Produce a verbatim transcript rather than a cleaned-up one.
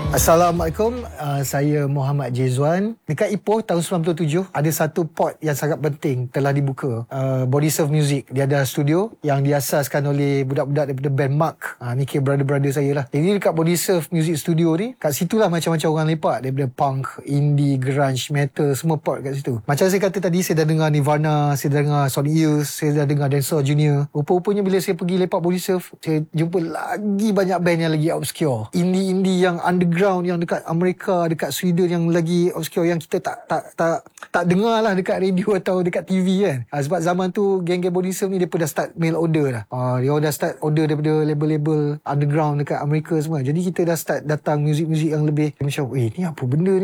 Assalamualaikum, uh, saya Muhammad Jezwan. Dekat Ipoh tahun sembilan puluh tujuh ada satu port yang sangat penting telah dibuka. Uh, Body Surf Music. Dia ada studio yang diasaskan oleh budak-budak daripada band Mark. Uh, ni kira brother-brother saya lah. Jadi dekat Body Surf Music Studio ni, kat situlah macam-macam orang lepak. Daripada punk, indie, grunge, metal, semua port kat situ. Macam saya kata tadi, saya dah dengar Nirvana, saya dah dengar Sonic Youth, saya dah dengar Dinosaur Junior. Rupa-rupanya bila saya pergi lepak Body Surf, saya jumpa lagi banyak band yang lagi obscure. Indie-indie yang underground, yang dekat Amerika, dekat Sweden yang lagi obscure, yang kita tak tak tak tak dengar lah dekat radio atau dekat T V kan. Ha, sebab zaman tu geng-geng Body Surf ni depa dah start mail order dah. Ha, dia dah start order daripada label-label underground dekat Amerika semua. Jadi kita dah start datang muzik-muzik yang lebih macam, eh ni apa benda ni?